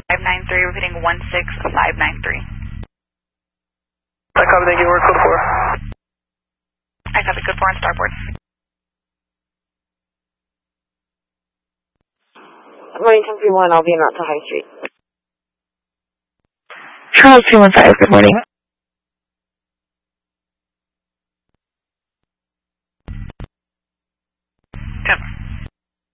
593, repeating 16593. I copy, thank you, we're code 4. I copy, code 4 on starboard. Morning, 1031, I'll be out to High Street. Charles 315, good morning.